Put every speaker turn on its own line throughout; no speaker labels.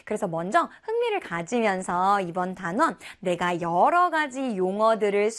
그래서 먼저 흥미를 가지면서 이번 단원 내가 여러 가지 용어들을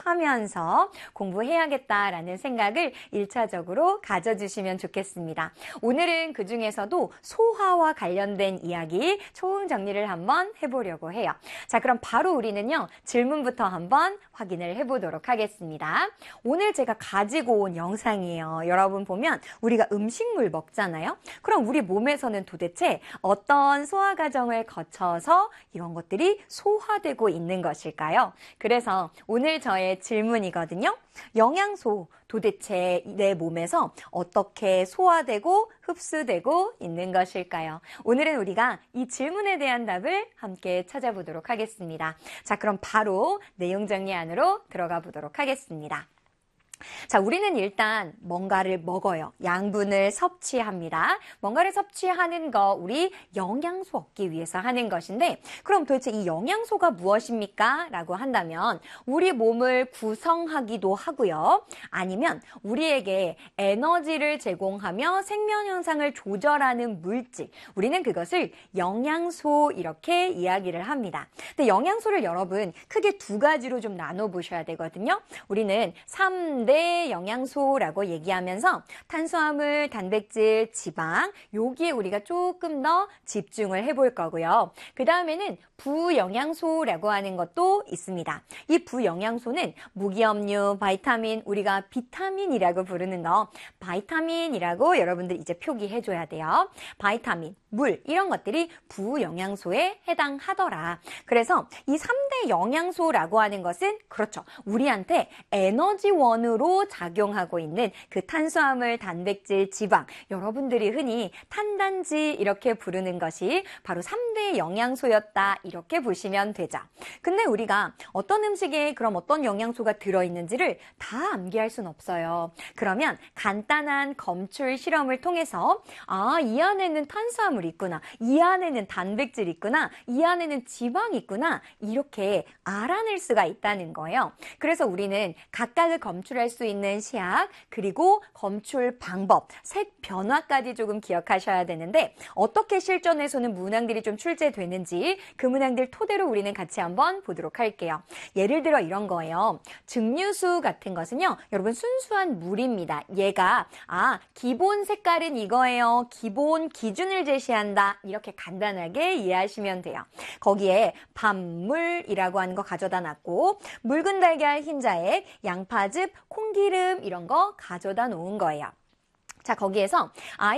수집하면서 공부해야겠다라는 생각을 1차적으로 가져주시면 좋겠습니다. 오늘은 그 중에서도 소화와 관련된 이야기 총정리를 한번 해보려고 해요. 자, 그럼 바로 우리는요, 질문부터 한번 확인을 해보도록 하겠습니다. 오늘 제가 가지고 온 영상이에요. 여러분 보면 우리가 음식물 먹잖아요. 그럼 우리 몸에서는 도대체 어떤 소화 과정을 거쳐서 이런 것들이 소화되고 있는 것일까요? 그래서 오늘 저의 질문이거든요. 영양소 도대체 내 몸에서 어떻게 소화되고 흡수되고 있는 것일까요? 오늘은 우리가 이 질문에 대한 답을 함께 찾아보도록 하겠습니다. 자, 그럼 바로 내용 정리 안으로 들어가 보도록 하겠습니다. 자, 우리는 일단 뭔가를 먹어요. 양분을 섭취합니다. 뭔가를 섭취하는 거 우리 영양소 얻기 위해서 하는 것인데, 그럼 도대체 이 영양소가 무엇입니까? 라고 한다면 우리 몸을 구성하기도 하고요. 아니면 우리에게 에너지를 제공하며 생명 현상을 조절하는 물질, 우리는 그것을 영양소 이렇게 이야기를 합니다. 근데 영양소를 여러분 크게 두 가지로 좀 나눠보셔야 되거든요. 우리는 3대 영양소라고 얘기하면서 탄수화물, 단백질, 지방, 여기에 우리가 조금 더 집중을 해볼 거고요. 그 다음에는 부영양소라고 하는 것도 있습니다. 이 부영양소는 무기염류, 바이타민, 우리가 비타민이라고 부르는 거, 바이타민이라고 여러분들 이제 표기해줘야 돼요. 바이타민, 물, 이런 것들이 부영양소에 해당하더라. 그래서 이 3대 영양소라고 하는 것은 그렇죠. 우리한테 에너지원으로 작용하고 있는 그 탄수화물, 단백질, 지방, 여러분들이 흔히 탄단지 이렇게 부르는 것이 바로 3대 영양소였다. 이렇게 보시면 되죠. 근데 우리가 어떤 음식에 그럼 어떤 영양소가 들어있는지를 다 암기할 순 없어요. 그러면 간단한 검출 실험을 통해서 이 안에는 탄수화물이 있구나, 이 안에는 단백질이 있구나, 이 안에는 지방이 있구나, 이렇게 알아낼 수가 있다는 거예요. 그래서 우리는 각각을 검출할 수 있는 시약, 그리고 검출 방법, 색 변화까지 조금 기억하셔야 되는데, 어떻게 실전에서는 문항들이 좀 출제되는지 그 문항들 토대로 우리는 같이 한번 보도록 할게요. 예를 들어 이런 거예요. 증류수 같은 것은요, 여러분 순수한 물입니다. 얘가 기본 색깔은 이거예요. 기본 기준을 제시한다. 이렇게 간단하게 이해하시면 돼요. 거기에 밥물이라고 하는 거 가져다 놨고, 묽은 달걀 흰자에 양파즙, 콩기름 이런 거 가져다 놓은 거예요. 자, 거기에서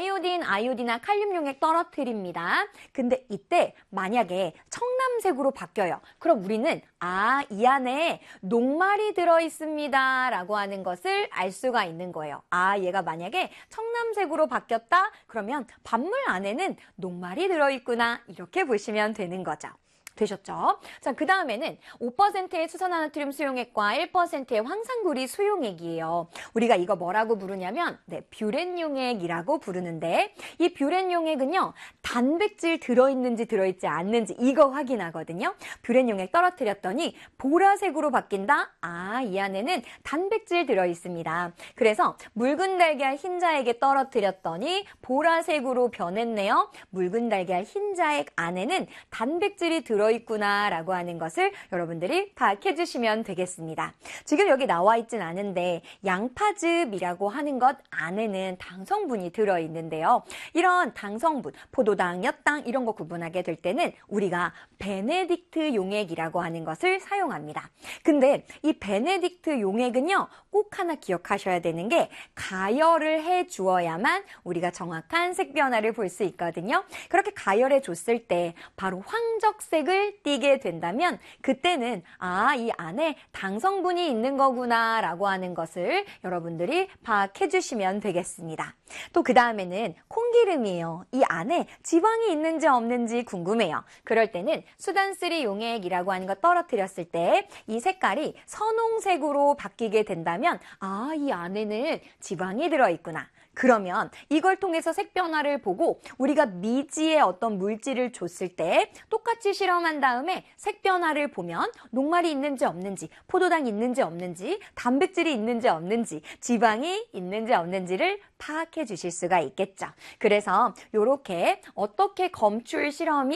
아이오디나 칼륨 용액 떨어뜨립니다. 근데 이때 만약에 청남색으로 바뀌어요. 그럼 우리는 이 안에 녹말이 들어있습니다 라고 하는 것을 알 수가 있는 거예요. 얘가 만약에 청남색으로 바뀌었다? 그러면 밥물 안에는 녹말이 들어있구나. 이렇게 보시면 되는 거죠. 되셨죠? 자, 그 다음에는 5%의 수산화나트륨 수용액과 1%의 황산구리 수용액이에요. 우리가 이거 뭐라고 부르냐면 뷰렌 용액이라고 부르는데, 이 뷰렌 용액은요, 단백질 들어있는지 들어있지 않는지 이거 확인하거든요. 뷰렌 용액 떨어뜨렸더니 보라색으로 바뀐다? 이 안에는 단백질 들어있습니다. 그래서 묽은 달걀 흰자액에 떨어뜨렸더니 보라색으로 변했네요. 묽은 달걀 흰자액 안에는 단백질이 들어있구나 라고 하는 것을 여러분들이 파악해 주시면 되겠습니다. 지금 여기 나와 있진 않은데 양파즙이라고 하는 것 안에는 당성분이 들어있는데요. 이런 당성분, 포도당, 엿당 이런 거 구분하게 될 때는 우리가 베네딕트 용액이라고 하는 것을 사용합니다. 근데 이 베네딕트 용액은요, 꼭 하나 기억하셔야 되는 게 가열을 해 주어야만 우리가 정확한 색 변화를 볼 수 있거든요. 그렇게 가열해 줬을 때 바로 황적색을 띠게 된다면 그때는 이 안에 당성분이 있는 거구나 라고 하는 것을 여러분들이 파악해 주시면 되겠습니다. 또 그 다음에는 콩기름이에요. 이 안에 지방이 있는지 없는지 궁금해요. 그럴 때는 수단3 용액이라고 하는 거 떨어뜨렸을 때 이 색깔이 선홍색으로 바뀌게 된다면 이 안에는 지방이 들어있구나. 그러면 이걸 통해서 색 변화를 보고 우리가 미지의 어떤 물질을 줬을 때 똑같이 실험한 다음에 색 변화를 보면 녹말이 있는지 없는지, 포도당이 있는지 없는지, 단백질이 있는지 없는지, 지방이 있는지 없는지를 파악해 주실 수가 있겠죠. 그래서 이렇게 어떻게 검출 실험이